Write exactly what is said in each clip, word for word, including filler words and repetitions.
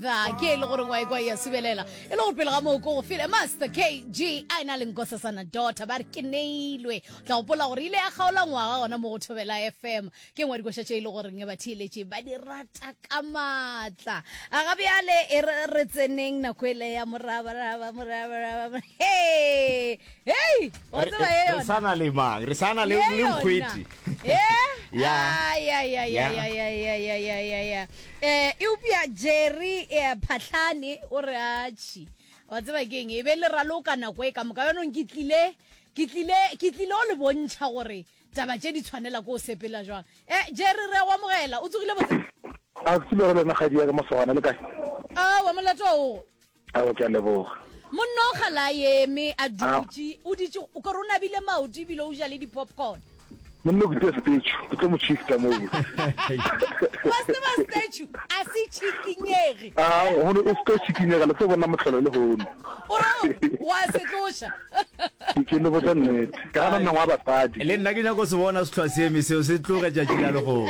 weather ke le gore wa ikwa ya subelela e le go pele ga mo go feel Master K G a ina le nkosa sana daughter ba re ke neilwe tla go pola gore ile ya gaola ngwaga gona mo go thobela F M ke ngwa di go shetse ile gore nge ba thiletše ba di rata ka matla a ga bjale e re tseneng na kwele ya moraba raba moraba raba hey hey o tsaba ye re sana le mang re sana le le mkhwiti eh ya ya ya ya ya ya ya ya ya ya ya eh upia Jerry e phatlane o re achi wa tseba ke eng e be le raloka na go e ka moka yona ke tlile ke tlile ke tlile o le bontsha gore taba tše di tshwanela go sepela jwang eh Jerry re wa mogela o tsogile botse a tsile le na khadi ya maswana le kae ah wa molato o a o ke leboga monno khala ye me a dutsi o ditse o ka rona bile maudi bile o ja le di popcorn monno ke tse stage ke tlo mo chifta mo what's the statue asi chikinyegi ah ho no sto chikinyega le bona motlholo le hono ora wa se tlosha ke le botsa nnete ka nna ngwa batadi le nna ke nya go se bona se tlhase eme se se tloga ja jila le go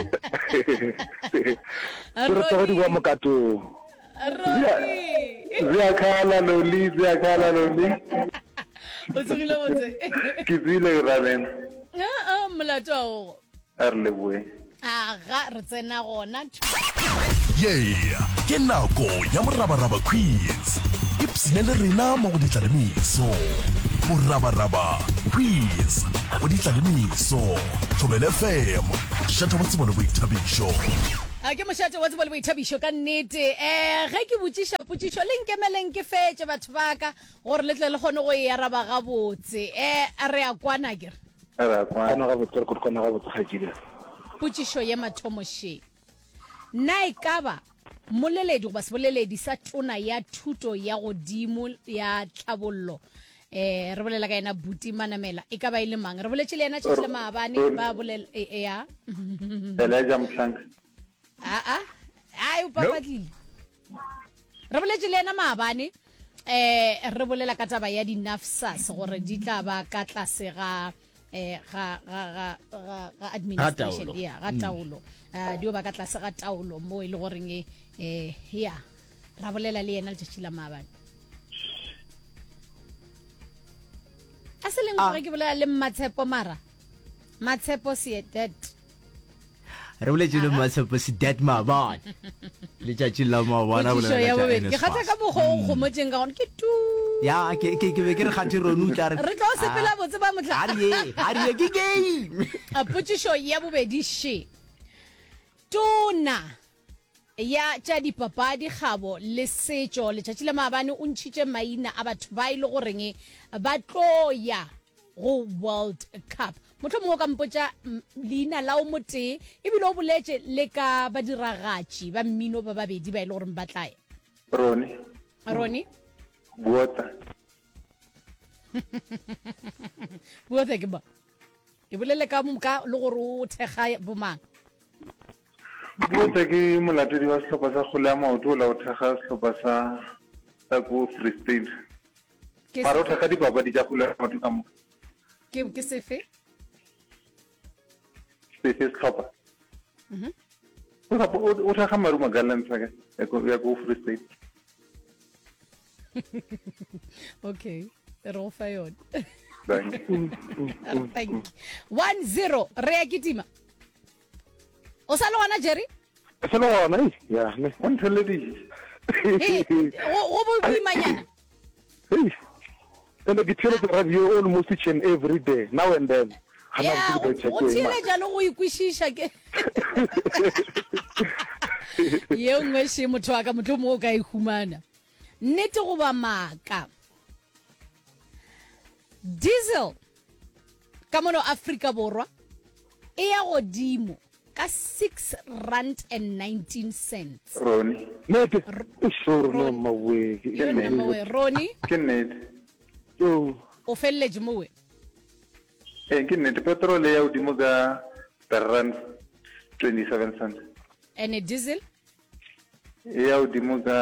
re tsara di wa mokato Rocky zia khala lo li zia khala lo li o tsogile botse ke zile ramen ah ah molato er le bue a ga re tsena gona yeah ke nako ya morabaraba quiz ipsine le rena mo go ditlalemiso morabaraba quiz go ditlalemiso Thobela F M shata botse bona boithabišo a ke mošate wa tsebo le boithabišo ka nnete eh ge ke botšiša potšišo le nkemeleng ke fetše batho ba ka gore le tle le kgone go e araba gabotse eh re a kwana kere ara kwana ga botse go kwana ga botse ga jile potšišo ye mathomošeng na e ka ba moleledi goba seboleledi sa tona ya thuto ya godimo ya tlabollo eh re bolela ka ena Buti Manamela e ka ba ile mang re boletše le ena tšetše le maabane ba bolela e ya Elijah Mhlank ah ah ai o papatlile re boletše le ena maabane eh re bolela ka taba ya di nafsas gore di tla ba ka tlase ga eh ga ga ga ga administration ya ga taulo eh dio ba ka tlase ga taulo mo ile gore nge eh ya ra bolela le ena le tšhila maabane aseleng gore ke bolela le Matshepo mara Matshepo se dead re boletse le Matshepo se dead maabane le tšatši la maabane bolela ya bobedi ke kgatha ka bogo go motseng ka gone ke tu ya ke ke ke ke re kgathe ronu tla re tlo sepela botse ba motla ari ari ke game a potšišo ya bobedi she tona ya tša dipapadi gabo le setšo letšatši la maabane o ntšhitše maina a batho ba ile goreng ba tlo ya go World Cup motho mongwe ka mpotša leina la o motee ebile o boletše le ka badiragatši ba mmino ba babedi ba ile gore ba tlae Roni Roni Buota Buota ke ba e bolele ka moka le gore o thega bomang Buota ke molatedi wa sehlopha sa kgole ya maoto la o thega sehlopha sa sa go Free State ba ro thega dipapadi tša kgole ya maoto ka moka ke ke sefe sefe sehlopha mhm o thega Maruma Gallants ya go Free State okay ro fa yon thank you thank you one zero re ya kitima o sa lona Jerry sa lona ya ne ntheledi go bo imanyana hey and I get the radio almost each and every day now and then yeah o tsile jalo go ikwishisha ke ye ngwe se motho wa ka motho mo ka ihumana nnete go ba maka diesel ka mono Afrika borwa e ya godimo ka six rand and nineteen cents Roni nete sure no mawe ke nne Roni ke nete yo o felletse mowe eh ke nete petrol ya godimo ka per rand twenty-seven cents and a diesel ya godimo ka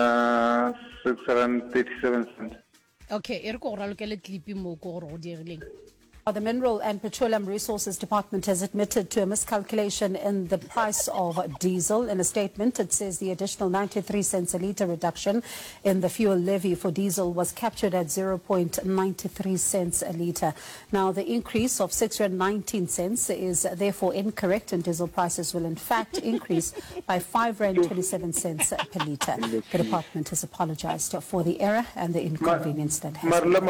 six rand thirty-seven cents okay e re go ralokele clip mo go gore go dirileng The Mineral and Petroleum Resources Department has admitted to a miscalculation in the price of diesel. In a statement, it says the additional ninety-three cents a litre reduction in the fuel levy for diesel was captured at zero point nine three cents a litre. Now, the increase of six hundred nineteen cents is therefore incorrect, and diesel prices will in fact increase by five rand twenty-seven cents per litre. The department has apologized for the error and the inconvenience that has been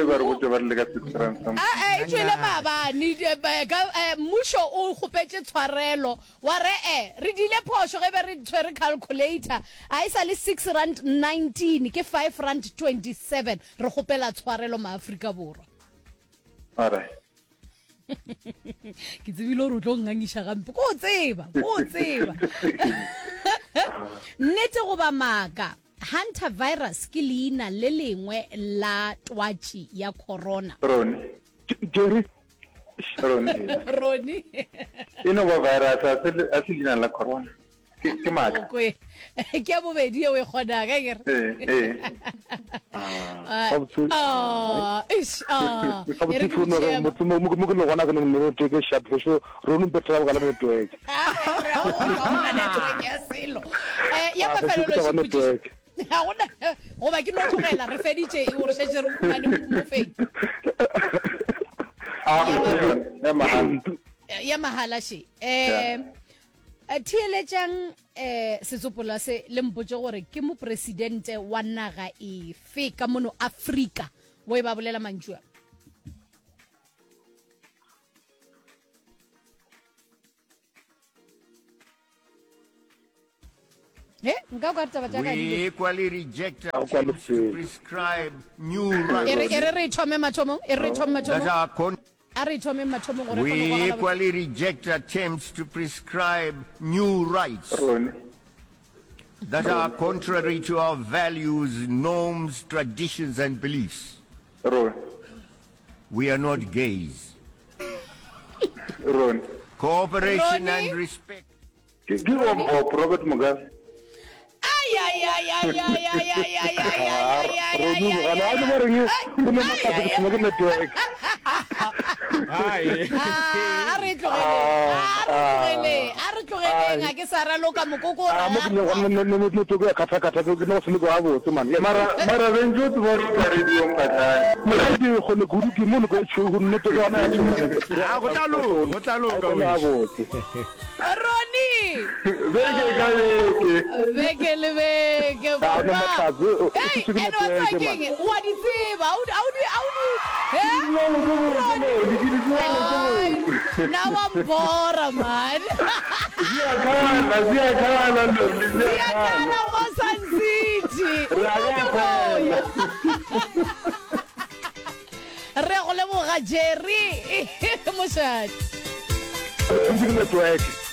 caused. Jwela baba ni musho o khopetse tshwarelo wa re eh re dile phosho ge be re tshwere calculator a isa le six rand nineteen ke five rand twenty-seven re khopela tshwarelo ma Afrika borwa ara ke tsebile re tlo ngangisha gampe ko tseba ko tseba nete go ba maka Hunter virus ke leina le lengwe la twatsi ya corona Roni Jerry Roni Roni ino ba virus asilina la corona ke maka kwe ke a bobedi we khoda ka ke eh eh ah ish ah ere ke no mo mo mo no gona ka no mo teke shap so ronu petra ga la me toek eh ya pa felo lo shi ha ona go ba ke no tlogela re feditse e o re setse re mane mo fake ah ya mahala ya mahala shi eh thieletsang eh setsopola se le mpotse gore ke mo presidente wa naga e fe ka mono Afrika wo e ba bolela mantswe Eh, we equally reject attempts to prescribe new rights. We equally reject attempts to prescribe new rights that are contrary to our values, norms, traditions, and beliefs. We are not gays. Cooperation and respect. Give him Robert Mugabe. Ay ay ay ay ay ay ay ay ay ay Veke baba. Hey, and what's thinking? What is it? How do how do now I'm bored, man. Zia kana, zia kana, zia kana Mosan City. Re go le mo ga Jerry. Mo sa.